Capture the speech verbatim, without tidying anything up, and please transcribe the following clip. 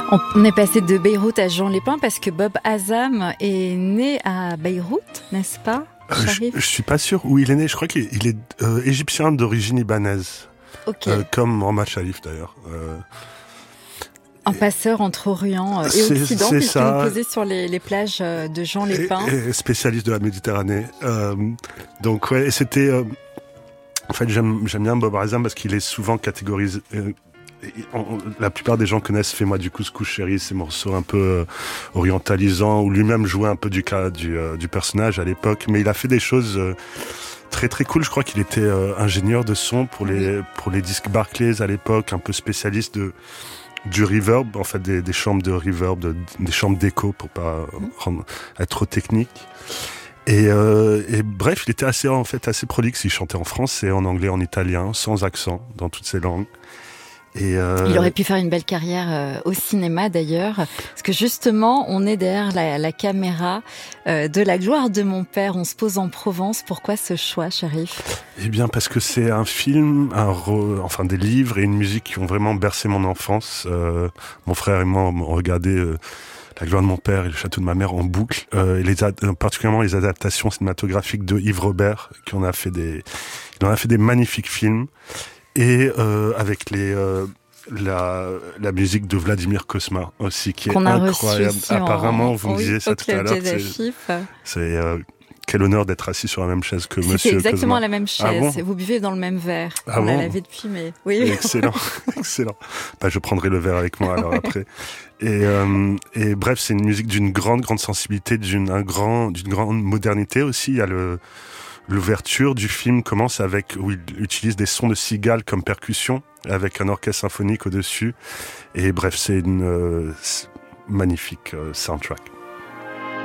On est passé de Beyrouth à Juan-les-Pins parce que Bob Hazam est né à Beyrouth, n'est-ce pas, Sharif ? je, je suis pas sûr où il est né. Je crois qu'il est, il est euh, égyptien d'origine libanaise. Ok. Euh, comme Mohamed Sharif d'ailleurs. Euh, Un passeur entre Orient et c'est, Occident, c'est puisqu'il est posé sur les, les plages de Juan-les-Pins. Et, et spécialiste de la Méditerranée. Euh, donc ouais, et c'était... Euh, en fait, j'aime, j'aime bien Bob Hazam parce qu'il est souvent catégorisé... Euh, on, on, la plupart des gens connaissent Fais-moi du couscous chéri, ces morceaux un peu euh, orientalisants, où lui-même jouait un peu du, cas, du, euh, du personnage à l'époque. Mais il a fait des choses... Euh, très très cool. Je crois qu'il était euh, ingénieur de son pour les, pour les disques Barclays à l'époque, un peu spécialiste de... du reverb, en fait des, des chambres de reverb, de, des chambres d'écho pour pas rendre, être trop technique. Et, euh, et bref, il était assez en fait assez prolixe. Il chantait en français, en anglais, en italien, sans accent, dans toutes ces langues. Et euh... Il aurait pu faire une belle carrière euh, au cinéma d'ailleurs, parce que justement, on est derrière la, la caméra euh, de La gloire de mon père. On se pose en Provence. Pourquoi ce choix, Sharif ? Eh bien, parce que c'est un film, un re... enfin des livres et une musique qui ont vraiment bercé mon enfance. Euh, mon frère et moi, on regardait euh, La gloire de mon père et Le château de ma mère en boucle. Euh, et les ad... particulièrement les adaptations cinématographiques de Yves Robert, qui en a fait des, il en a fait des magnifiques films. Et euh, avec les euh, la la musique de Vladimir Cosma aussi, qui est Qu'on a incroyable. reçu Apparemment, en... vous me oui, disiez ça tout à l'heure. C'est, c'est euh, quel honneur d'être assis sur la même chaise que C'était Monsieur Cosma. C'est exactement la même chaise. Ah bon ? Vous buvez dans le même verre. Ah On bon ? l'a lavé depuis, mais oui. Excellent, excellent. Bah, je prendrai le verre avec moi alors après. Et, euh, et bref, c'est une musique d'une grande, grande sensibilité, d'une un grand, d'une grande modernité aussi. Il y a le L'ouverture du film commence avec, où il utilise des sons de cigales comme percussion, avec un orchestre symphonique au-dessus. Et bref, c'est une euh, magnifique euh, soundtrack.